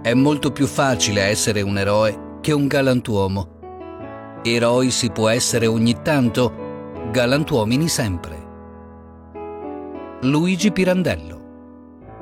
È molto più facile essere un eroe che un galantuomo. Eroi si può essere ogni tanto, galantuomini sempre. Luigi Pirandello.